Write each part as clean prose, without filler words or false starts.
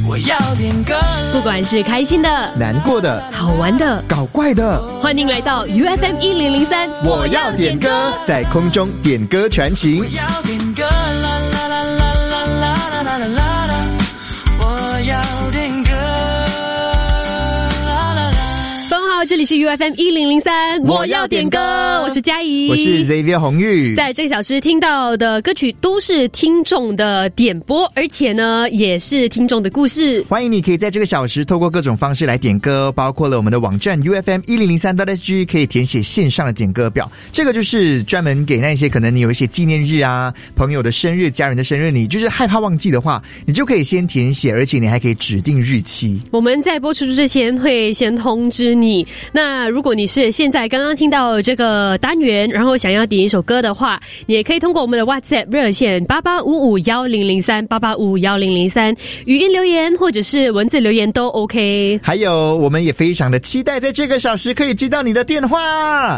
我要点歌， 不管是开心的、 难过的、 好玩的、 搞怪的， 欢迎来到 UFM 1003， 我要点歌，在空中点歌传情。 我要点歌，啦啦啦啦啦啦啦啦啦啦，我要点歌，啦啦啦。 风好，这里是 UFM 1003， 我要点歌我是嘉怡， 我是 Xavier 红玉。 在这个小时听到的歌曲都是听众的点播，而且呢也是听众的故事。 欢迎你可以在这个小时透过各种方式来点歌，包括了我们的网站 UFM1003.sg 可以填写线上的点歌表，这个就是专门给那些可能你有一些纪念日啊、朋友的生日、家人的生日，你就是害怕忘记的话，你就可以先填写，而且你还可以指定日期。 我们在播出之前会先通知你。那如果你是现在刚刚听到这个单元，然后想要点一首歌的话，你也可以通过我们的 WhatsApp 热线88551003 88551003语音留言或者是文字留言都 OK。 还有，我们也非常的期待在这个小时可以接到你的电话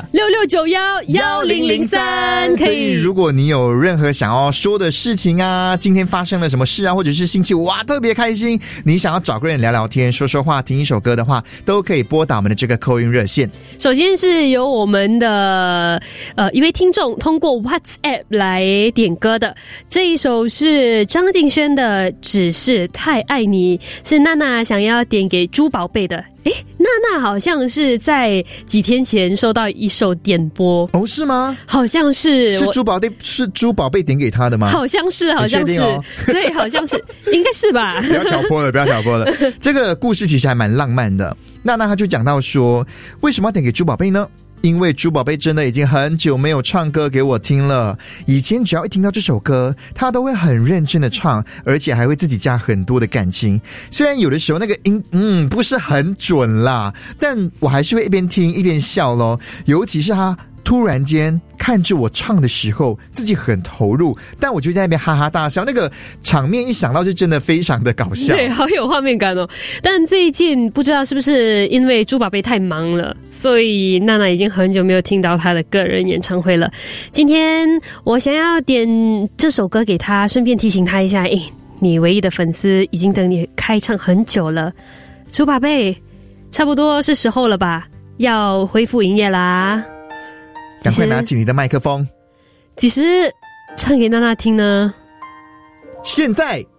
66911003， 所以如果你有任何想要说的事情啊，今天发生了什么事啊，或者是星期五哇特别开心，你想要找个人聊聊天、说说话、听一首歌的话，都可以拨打我们的这个call in热线。 首先是由我们的一位听众通过 WhatsApp 来点歌的，这一首是张敬轩的《只是太爱你》，是娜娜想要点给猪宝贝的。娜娜好像是在几天前收到一首点播哦，是吗？ 好像是猪宝贝点给他的吗？ 好像是， 哦、 对，好像是，应该是吧？ 不要挑拨了。这个故事其实还蛮浪漫的。娜娜她就讲到说，为什么要点给猪宝贝呢？因为猪宝贝真的已经很久没有唱歌给我听了，以前只要一听到这首歌，他都会很认真的唱，而且还会自己加很多的感情。虽然有的时候那个音不是很准啦，但我还是会一边听一边笑咯。尤其是他突然间看着我唱的时候，自己很投入，但我就在那边哈哈大笑，那个场面一想到就真的非常的搞笑。 对，好有画面感哦。但最近不知道是不是因为猪宝贝太忙了，所以娜娜已经很久没有听到他的个人演唱会了。今天我想要点这首歌给他，顺便提醒他一下，你唯一的粉丝已经等你开唱很久了，猪宝贝差不多是时候了吧，要恢复营业啦。 赶快拿起你的麦克风。 几时唱给娜娜听呢？ 现在